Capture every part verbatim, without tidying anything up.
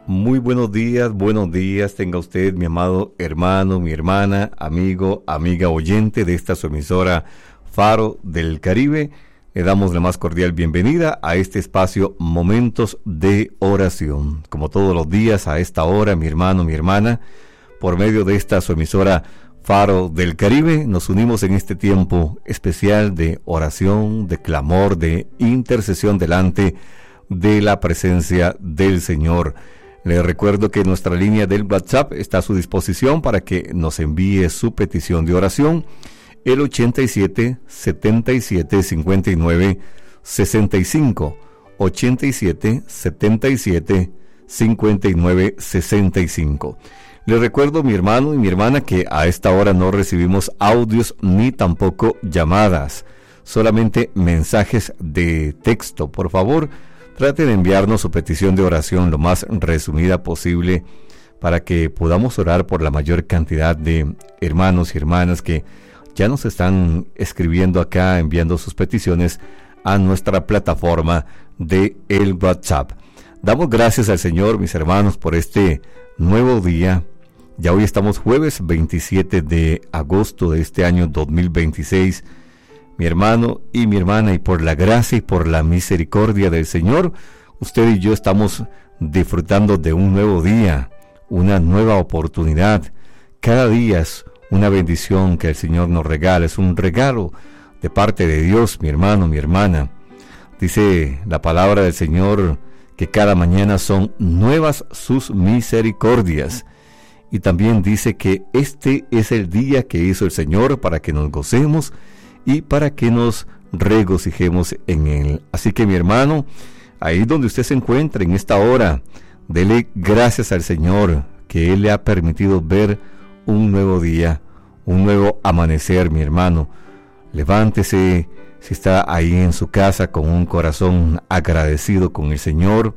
Muy buenos días, buenos días tenga usted, mi amado hermano, mi hermana, amigo, amiga oyente de esta su emisora Faro del Caribe. Le damos la más cordial bienvenida a este espacio Momentos de Oración. Como todos los días a esta hora, mi hermano, mi hermana, por medio de esta su emisora Faro del Caribe, nos unimos en este tiempo especial de oración, de clamor, de intercesión delante de la presencia del Señor. Les recuerdo que nuestra línea del WhatsApp está a su disposición para que nos envíe su petición de oración, el ochenta y siete, setenta y siete, cincuenta y nueve, sesenta y cinco, ochenta y siete, setenta y siete, cincuenta y nueve, sesenta y cinco. Les recuerdo, mi hermano y mi hermana, que a esta hora no recibimos audios ni tampoco llamadas, solamente mensajes de texto. Por favor, trate de enviarnos su petición de oración lo más resumida posible para que podamos orar por la mayor cantidad de hermanos y hermanas que ya nos están escribiendo acá, enviando sus peticiones a nuestra plataforma de el WhatsApp. Damos gracias al Señor, mis hermanos, por este nuevo día. Ya hoy estamos jueves veintisiete de agosto de este año dos mil veintiséis. Mi hermano y mi hermana, y por la gracia y por la misericordia del Señor, usted y yo estamos disfrutando de un nuevo día, una nueva oportunidad. Cada día es una bendición que el Señor nos regala, es un regalo de parte de Dios, mi hermano, mi hermana. Dice la palabra del Señor que cada mañana son nuevas sus misericordias. Y también dice que este es el día que hizo el Señor para que nos gocemos y para que nos regocijemos en Él. Así que, mi hermano, ahí donde usted se encuentra en esta hora, dele gracias al Señor que Él le ha permitido ver un nuevo día, un nuevo amanecer, mi hermano. Levántese, si está ahí en su casa con un corazón agradecido con el Señor,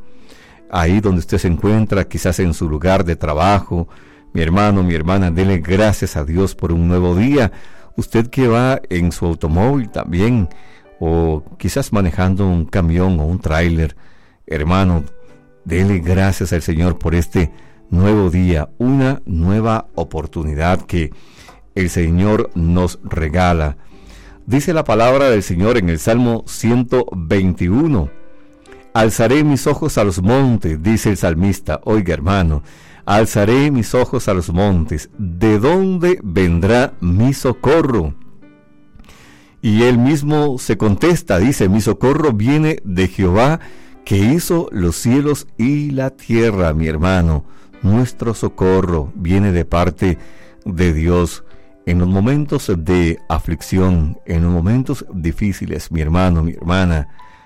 ahí donde usted se encuentra, quizás en su lugar de trabajo, mi hermano, mi hermana, dele gracias a Dios por un nuevo día. Usted que va en su automóvil también, o quizás manejando un camión o un tráiler, hermano, dele gracias al Señor por este nuevo día, una nueva oportunidad que el Señor nos regala. Dice la palabra del Señor en el Salmo ciento veintiuno, alzaré mis ojos a los montes, dice el salmista. Oiga, hermano, alzaré mis ojos a los montes, ¿de dónde vendrá mi socorro? Y él mismo se contesta, dice, mi socorro viene de Jehová, que hizo los cielos y la tierra, mi hermano. Nuestro socorro viene de parte de Dios en los momentos de aflicción, en los momentos difíciles, mi hermano, mi hermana.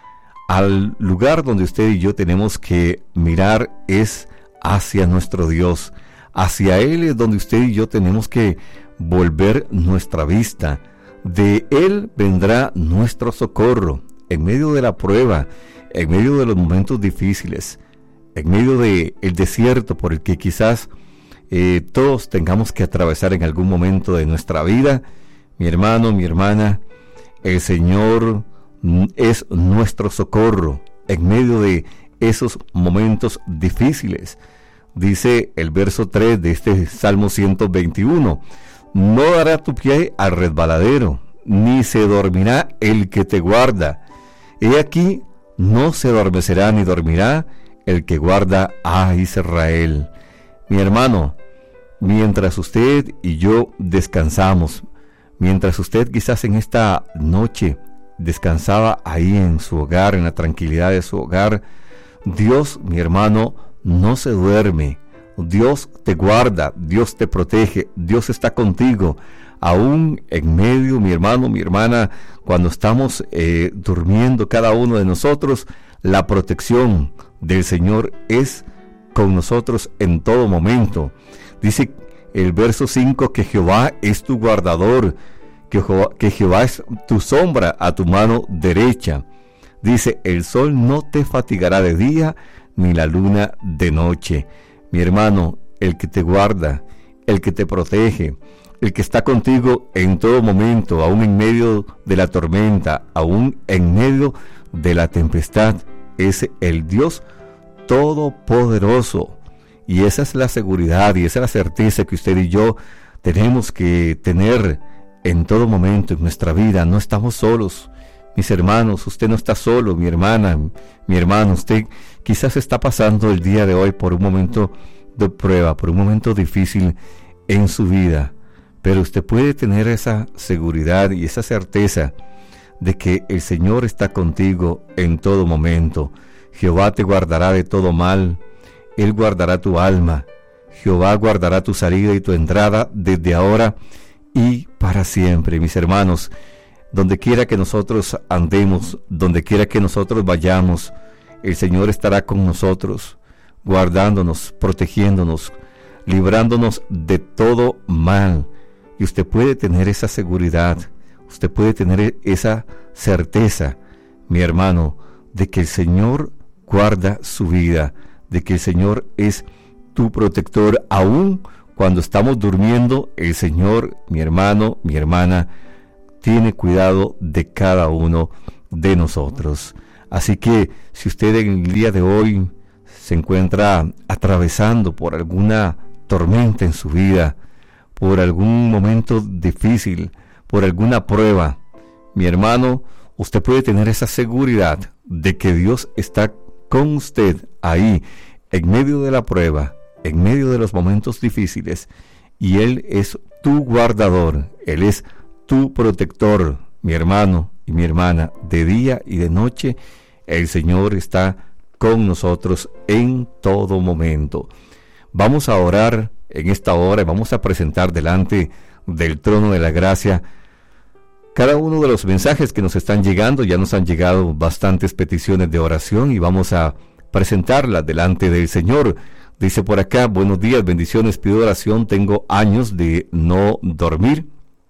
Al lugar donde usted y yo tenemos que mirar es hacia nuestro Dios. Hacia Él es donde usted y yo tenemos que volver nuestra vista. De Él vendrá nuestro socorro en medio de la prueba, en medio de los momentos difíciles, en medio del desierto por el que quizás eh, todos tengamos que atravesar en algún momento de nuestra vida. Mi hermano, mi hermana, el Señor es nuestro socorro en medio de esos momentos difíciles. Dice el verso tres de este Salmo ciento veintiuno, no dará tu pie al resbaladero, ni se dormirá el que te guarda. He aquí, no se adormecerá ni dormirá el que guarda a Israel. Mi hermano, mientras usted y yo descansamos, mientras usted quizás en esta noche descansaba ahí en su hogar, en la tranquilidad de su hogar, Dios, mi hermano, no se duerme. Dios te guarda, Dios te protege, Dios está contigo. Aún en medio, mi hermano, mi hermana, cuando estamos eh, durmiendo cada uno de nosotros, la protección del Señor es con nosotros en todo momento. Dice el verso cinco que Jehová es tu guardador, que Jehová, que Jehová es tu sombra a tu mano derecha. Dice, el sol no te fatigará de día, ni la luna de noche. Mi hermano, el que te guarda, el que te protege, el que está contigo en todo momento, aún en medio de la tormenta, aún en medio de la tempestad, es el Dios Todopoderoso. Y esa es la seguridad y esa es la certeza que usted y yo tenemos que tener en todo momento en nuestra vida. No estamos solos, mis hermanos, usted no está solo, mi hermana, mi hermano, usted quizás está pasando el día de hoy por un momento de prueba, por un momento difícil en su vida, pero usted puede tener esa seguridad y esa certeza de que el Señor está contigo en todo momento. Jehová te guardará de todo mal, Él guardará tu alma, Jehová guardará tu salida y tu entrada desde ahora y para siempre. Mis hermanos, donde quiera que nosotros andemos, donde quiera que nosotros vayamos, el Señor estará con nosotros, guardándonos, protegiéndonos, librándonos de todo mal. Y usted puede tener esa seguridad, usted puede tener esa certeza, mi hermano, de que el Señor guarda su vida, de que el Señor es tu protector. Aún cuando estamos durmiendo, el Señor, mi hermano, mi hermana, tiene cuidado de cada uno de nosotros. Así que si usted en el día de hoy se encuentra atravesando por alguna tormenta en su vida, por algún momento difícil, por alguna prueba, mi hermano, usted puede tener esa seguridad de que Dios está con usted ahí, en medio de la prueba, en medio de los momentos difíciles, y Él es tu guardador, Él es tu protector, mi hermano y mi hermana. De día y de noche, el Señor está con nosotros en todo momento. Vamos a orar en esta hora y vamos a presentar delante del trono de la gracia cada uno de los mensajes que nos están llegando. Ya nos han llegado bastantes peticiones de oración y vamos a presentarlas delante del Señor. Dice por acá: buenos días, bendiciones, pido oración, tengo años de no dormir,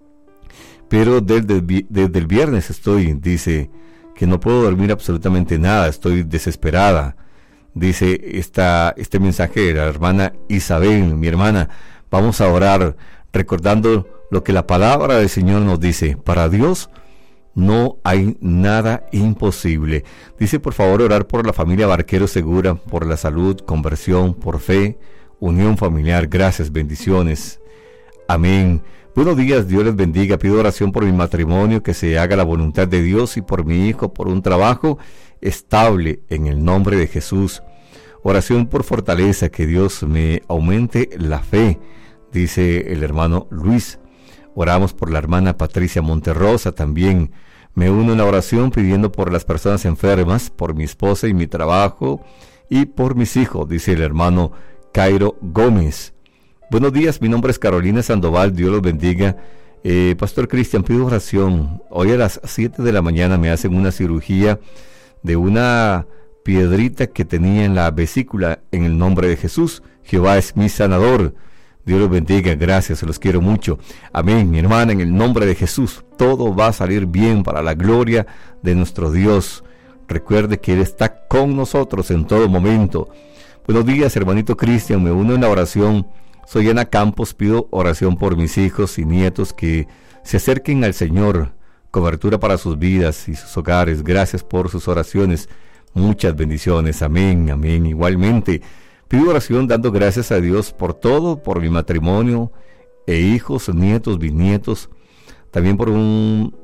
pero desde, desde el viernes estoy, dice, que no puedo dormir absolutamente nada, estoy desesperada. Dice esta, este mensaje de la hermana Isabel, mi hermana. Vamos a orar recordando lo que la palabra del Señor nos dice: para Dios no hay nada imposible. Dice por favor orar por la familia Barquero Segura, por la salud, conversión, por fe, unión familiar. Gracias, bendiciones. Amén. Buenos días, Dios les bendiga. Pido oración por mi matrimonio, que se haga la voluntad de Dios, y por mi hijo, por un trabajo estable, en el nombre de Jesús. Oración por fortaleza, que Dios me aumente la fe, dice el hermano Luis. Oramos por la hermana Patricia Monterrosa también. Me uno en la oración pidiendo por las personas enfermas, por mi esposa y mi trabajo, y por mis hijos, dice el hermano Cairo Gómez. Buenos días, mi nombre es Carolina Sandoval, Dios los bendiga. Eh, Pastor Cristian, pido oración. Hoy a las siete de la mañana me hacen una cirugía de una piedrita que tenía en la vesícula, en el nombre de Jesús. Jehová es mi sanador. Dios los bendiga, gracias, los quiero mucho. Amén, mi hermana, en el nombre de Jesús, todo va a salir bien para la gloria de nuestro Dios. Recuerde que Él está con nosotros en todo momento. Buenos días, hermanito Cristian, me uno en la oración. Soy Ana Campos, pido oración por mis hijos y nietos que se acerquen al Señor, cobertura para sus vidas y sus hogares. Gracias por sus oraciones, muchas bendiciones, amén, amén. Igualmente, pido oración dando gracias a Dios por todo, por mi matrimonio, e hijos, nietos, bisnietos, también por un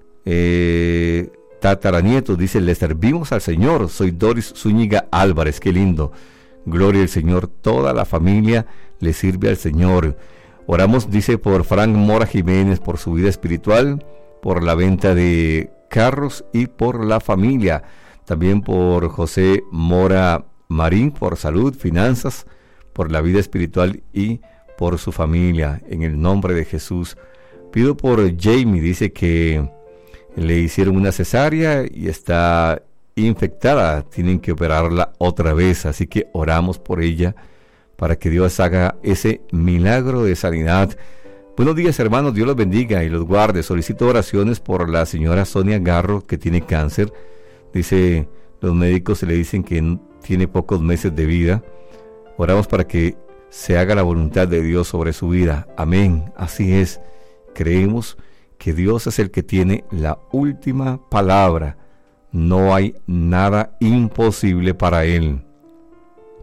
eh, tataranieto. Dice: le servimos al Señor. Soy Doris Zúñiga Álvarez, qué lindo. Gloria al Señor, toda la familia le sirve al Señor. Oramos, dice, por Frank Mora Jiménez, por su vida espiritual, por la venta de carros y por la familia. También por José Mora Marín, por salud, finanzas, por la vida espiritual y por su familia. En el nombre de Jesús. Pido por Jamie, dice que le hicieron una cesárea y está infectada, tienen que operarla otra vez, así que oramos por ella para que Dios haga ese milagro de sanidad. Buenos días, hermanos, Dios los bendiga y los guarde. Solicito oraciones por la señora Sonia Garro, que tiene cáncer. Dice, los médicos le dicen que tiene pocos meses de vida. Oramos para que se haga la voluntad de Dios sobre su vida. Amén, así es. Creemos que Dios es el que tiene la última palabra. No hay nada imposible para Él.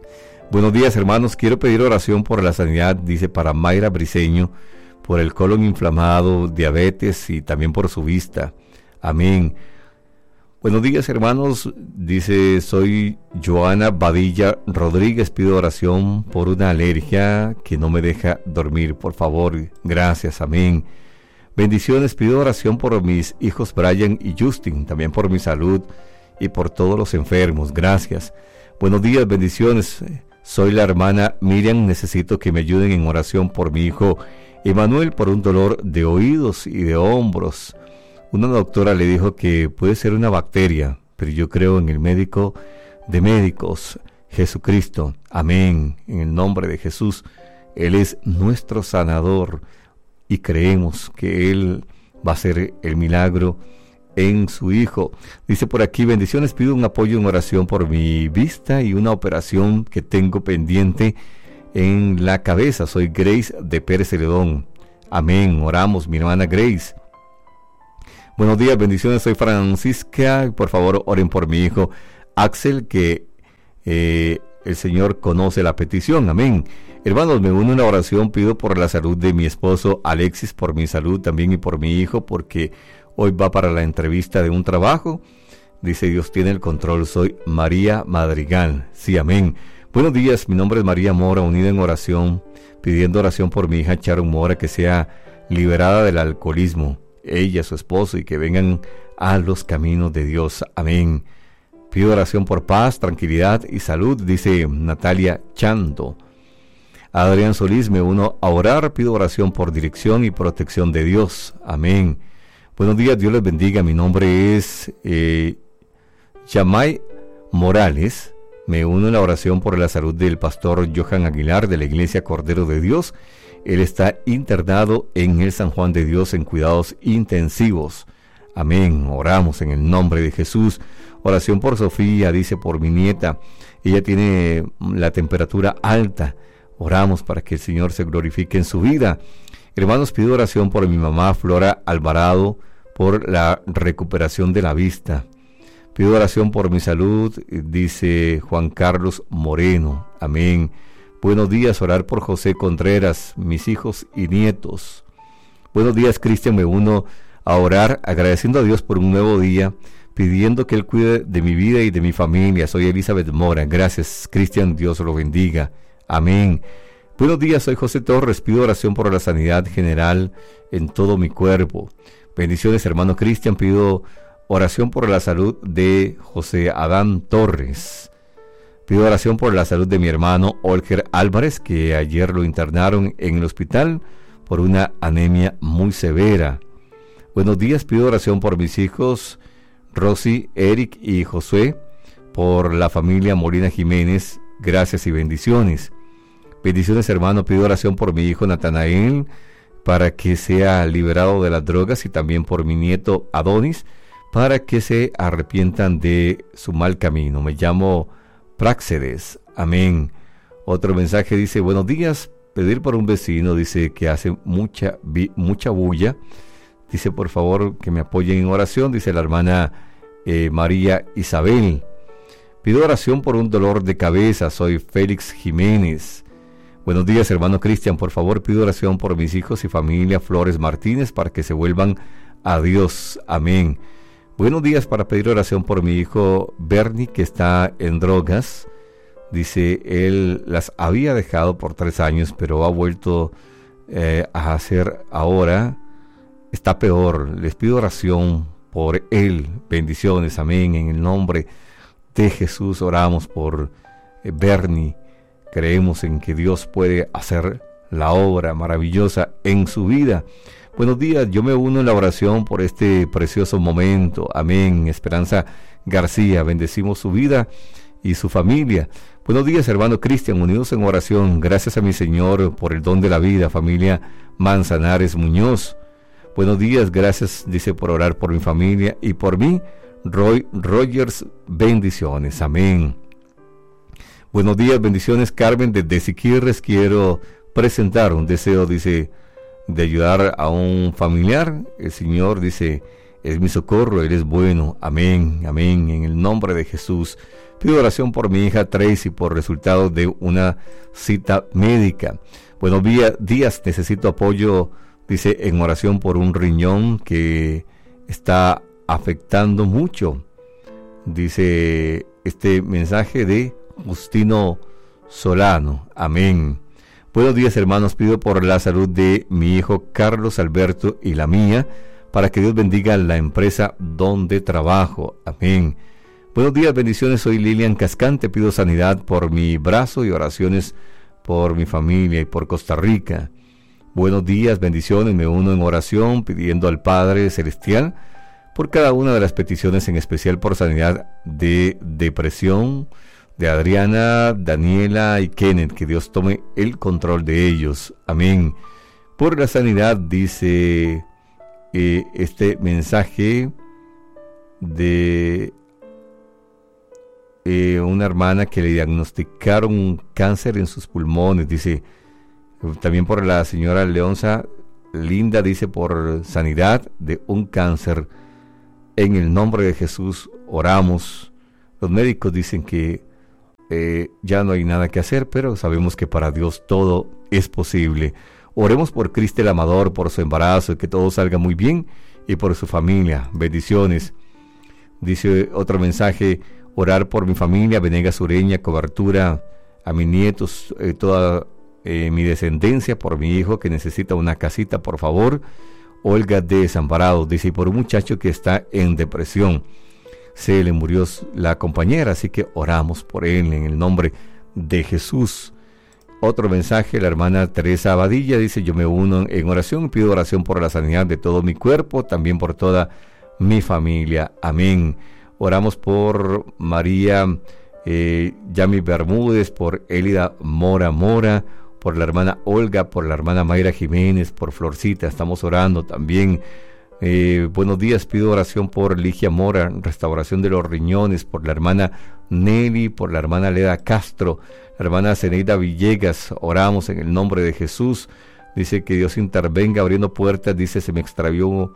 Buenos días, hermanos. Quiero pedir oración por la sanidad, dice, para Mayra Briceño, por el colon inflamado, diabetes y también por su vista. Amén. Buenos días, hermanos. Dice, soy Joana Badilla Rodríguez. Pido oración por una alergia que no me deja dormir. Por favor, gracias. Amén. Bendiciones. Pido oración por mis hijos Brian y Justin, también por mi salud y por todos los enfermos. Gracias. Buenos días, bendiciones. Soy la hermana Miriam. Necesito que me ayuden en oración por mi hijo Emanuel por un dolor de oídos y de hombros. Una doctora le dijo que puede ser una bacteria, pero yo creo en el médico de médicos, Jesucristo. Amén. En el nombre de Jesús. Él es nuestro sanador y creemos que Él va a hacer el milagro en su hijo. Dice por aquí, bendiciones, pido un apoyo en oración por mi vista y una operación que tengo pendiente en la cabeza. Soy Grace de Pérez Celedón. Amén. Oramos, mi hermana Grace. Buenos días, bendiciones, soy Francisca. Por favor, oren por mi hijo Axel, que eh, el Señor conoce la petición. Amén. Hermanos, me uno a una oración, pido por la salud de mi esposo Alexis, por mi salud también y por mi hijo, porque hoy va para la entrevista de un trabajo. Dice, Dios tiene el control. Soy María Madrigal. Sí, amén. Buenos días, mi nombre es María Mora, unida en oración, pidiendo oración por mi hija Sharon Mora, que sea liberada del alcoholismo, ella, su esposo, y que vengan a los caminos de Dios. Amén. Pido oración por paz, tranquilidad y salud, dice Natalia Chando. Adrián Solís, me uno a orar, pido oración por dirección y protección de Dios. Amén. Buenos días, Dios les bendiga. Mi nombre es eh, Yamay Morales. Me uno en la oración por la salud del pastor Johan Aguilar de la Iglesia Cordero de Dios. Él está internado en el San Juan de Dios en cuidados intensivos. Amén. Oramos en el nombre de Jesús. Oración por Sofía, dice, por mi nieta. Ella tiene la temperatura alta. Oramos para que el Señor se glorifique en su vida. Hermanos, pido oración por mi mamá Flora Alvarado, por la recuperación de la vista. Pido oración por mi salud, dice Juan Carlos Moreno. Amén. Buenos días, orar por José Contreras, mis hijos y nietos. Buenos días, Cristian, me uno a orar, agradeciendo a Dios por un nuevo día, pidiendo que Él cuide de mi vida y de mi familia. Soy Elizabeth Mora. Gracias, Cristian, Dios lo bendiga. Amén. Buenos días, soy José Torres, pido oración por la sanidad general en todo mi cuerpo. Bendiciones, hermano Cristian, pido oración por la salud de José Adán Torres. Pido oración por la salud de mi hermano Olger Álvarez, que ayer lo internaron en el hospital por una anemia muy severa. Buenos días, pido oración por mis hijos Rosy, Eric y Josué, por la familia Molina Jiménez. Gracias y bendiciones. Bendiciones, hermano, pido oración por mi hijo Natanael, para que sea liberado de las drogas, y también por mi nieto Adonis, para que se arrepientan de su mal camino. Me llamo Praxedes. Amén. Otro mensaje dice, buenos días, pedir por un vecino, dice que hace mucha, mucha bulla. Dice, por favor, que me apoyen en oración, dice la hermana eh, María Isabel. Pido oración por un dolor de cabeza, soy Félix Jiménez. Buenos días, hermano Cristian, por favor, pido oración por mis hijos y familia Flores Martínez, para que se vuelvan a Dios. Amén. Buenos días, para pedir oración por mi hijo Bernie, que está en drogas. Dice, él las había dejado por tres años, pero ha vuelto eh, a hacer ahora. Está peor. Les pido oración por él. Bendiciones. Amén. En el nombre de Jesús oramos por eh, Bernie. Creemos en que Dios puede hacer la obra maravillosa en su vida. Buenos días, yo me uno en la oración por este precioso momento. Amén. Esperanza García, bendecimos su vida y su familia. Buenos días, hermano Cristian, unidos en oración. Gracias a mi Señor por el don de la vida. Familia Manzanares Muñoz. Buenos días, gracias, dice, por orar por mi familia y por mí. Roy Rogers, bendiciones. Amén. Buenos días, bendiciones, Carmen, desde Siquirres. Quiero presentar un deseo, dice, de ayudar a un familiar. El Señor, dice, es mi socorro, Él es bueno. Amén, amén. En el nombre de Jesús Pido oración por mi hija Tracy por resultado de una cita médica. Buenos días, necesito apoyo, dice, en oración por un riñón que está afectando mucho. Dice este mensaje de Justino Solano. Amén. Buenos días, hermanos, pido por la salud de mi hijo Carlos Alberto y la mía, para que Dios bendiga la empresa donde trabajo. Amén. Buenos días, bendiciones, soy Lilian Cascante, pido sanidad por mi brazo y oraciones por mi familia y por Costa Rica. Buenos días, bendiciones, me uno en oración pidiendo al Padre Celestial por cada una de las peticiones, en especial por sanidad de depresión, de Adriana, Daniela y Kenneth, que Dios tome el control de ellos. Amén. Por la sanidad, dice eh, este mensaje de eh, una hermana que le diagnosticaron un cáncer en sus pulmones. Dice, también por la señora Leonza Linda, dice, por sanidad de un cáncer. En el nombre de Jesús oramos. Los médicos dicen que Eh, ya no hay nada que hacer, pero sabemos que para Dios todo es posible. Oremos por Cristel Amador, por su embarazo, y que todo salga muy bien, y por su familia. Bendiciones. Dice otro mensaje, orar por mi familia, Venegas Sureña, cobertura a mis nietos, eh, toda eh, mi descendencia, por mi hijo que necesita una casita, por favor. Olga de Desamparados, dice, y por un muchacho que está en depresión. Se le murió la compañera, así que oramos por él en el nombre de Jesús. Otro mensaje, la hermana Teresa Abadilla dice, yo me uno en oración, pido oración por la sanidad de todo mi cuerpo, también por toda mi familia. Amén. Oramos por María eh, Yami Bermúdez, por Elida Mora Mora, por la hermana Olga, por la hermana Mayra Jiménez, por Florcita, estamos orando también. Eh, buenos días, pido oración por Ligia Mora, restauración de los riñones, por la hermana Nelly, por la hermana Leda Castro, la hermana Zeneida Villegas, oramos en el nombre de Jesús. Dice que Dios intervenga abriendo puertas, dice, se me extravió,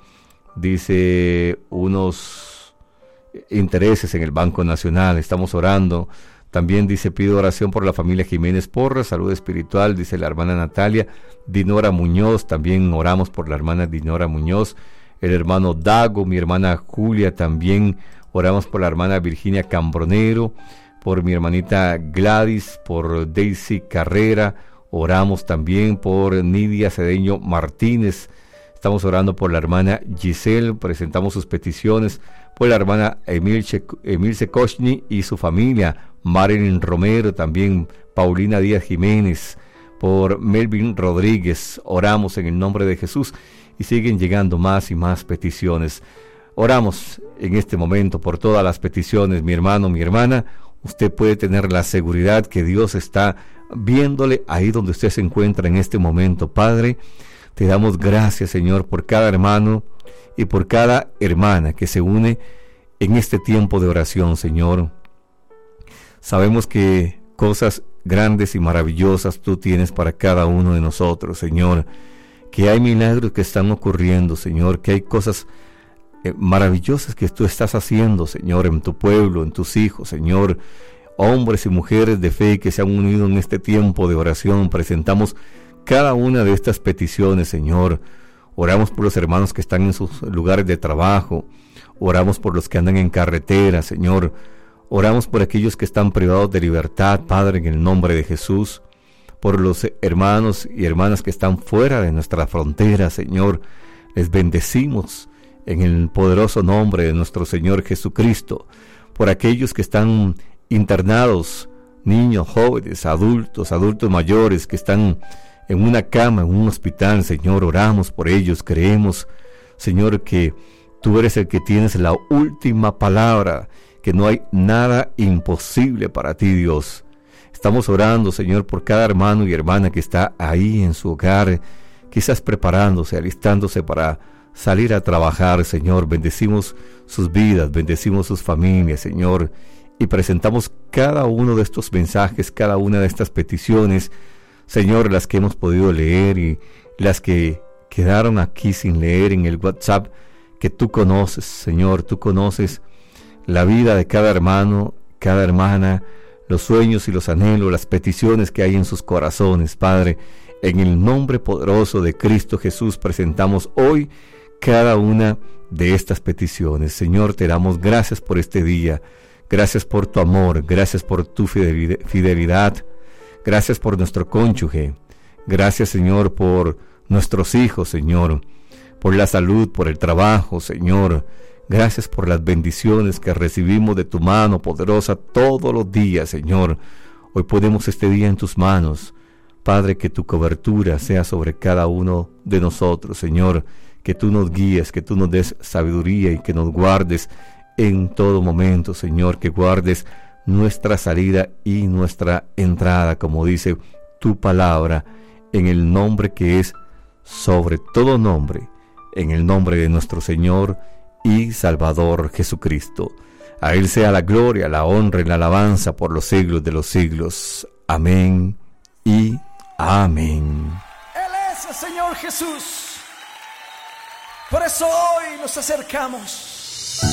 dice, unos intereses en el Banco Nacional, estamos orando. También dice, pido oración por la familia Jiménez Porras, salud espiritual, dice la hermana Natalia. Dinora Muñoz, también oramos por la hermana Dinora Muñoz. El hermano Dago, mi hermana Julia, también oramos por la hermana Virginia Cambronero, por mi hermanita Gladys, por Daisy Carrera, oramos también por Nidia Cedeño Martínez, estamos orando por la hermana Giselle, presentamos sus peticiones, por la hermana Emil, che, Emil Secochny y su familia, Marilyn Romero, también Paulina Díaz Jiménez, por Melvin Rodríguez, oramos en el nombre de Jesús. Y siguen llegando más y más peticiones. Oramos en este momento por todas las peticiones, mi hermano, mi hermana. Usted puede tener la seguridad que Dios está viéndole ahí donde usted se encuentra en este momento. Padre, te damos gracias, Señor, por cada hermano y por cada hermana que se une en este tiempo de oración, Señor. Sabemos que cosas grandes y maravillosas tú tienes para cada uno de nosotros, Señor. Que hay milagros que están ocurriendo, Señor, que hay cosas eh, maravillosas que tú estás haciendo, Señor, en tu pueblo, en tus hijos, Señor. Hombres y mujeres de fe que se han unido en este tiempo de oración, presentamos cada una de estas peticiones, Señor. Oramos por los hermanos que están en sus lugares de trabajo, oramos por los que andan en carretera, Señor. Oramos por aquellos que están privados de libertad, Padre, en el nombre de Jesús. Por los hermanos y hermanas que están fuera de nuestra frontera, Señor, les bendecimos en el poderoso nombre de nuestro Señor Jesucristo. Por aquellos que están internados, niños, jóvenes, adultos, adultos mayores, que están en una cama, en un hospital, Señor, oramos por ellos, creemos, Señor, que tú eres el que tienes la última palabra, que no hay nada imposible para ti, Dios. Estamos orando, Señor, por cada hermano y hermana que está ahí en su hogar, quizás preparándose, alistándose para salir a trabajar, Señor. Bendecimos sus vidas, bendecimos sus familias, Señor, y presentamos cada uno de estos mensajes, cada una de estas peticiones, Señor, las que hemos podido leer y las que quedaron aquí sin leer en el WhatsApp, que tú conoces, Señor, tú conoces la vida de cada hermano, cada hermana, los sueños y los anhelos, las peticiones que hay en sus corazones, Padre. En el nombre poderoso de Cristo Jesús presentamos hoy cada una de estas peticiones. Señor, te damos gracias por este día. Gracias por tu amor, gracias por tu fidelidad. Gracias por nuestro cónyuge. Gracias, Señor, por nuestros hijos, Señor. Por la salud, por el trabajo, Señor. Gracias por las bendiciones que recibimos de tu mano poderosa todos los días, Señor. Hoy ponemos este día en tus manos. Padre, que tu cobertura sea sobre cada uno de nosotros, Señor. Que tú nos guíes, que tú nos des sabiduría y que nos guardes en todo momento, Señor. Que guardes nuestra salida y nuestra entrada, como dice tu palabra, en el nombre que es sobre todo nombre, en el nombre de nuestro Señor y Salvador Jesucristo. A Él sea la gloria, la honra y la alabanza por los siglos de los siglos. Amén y amén. Él es el Señor Jesús. Por eso hoy nos acercamos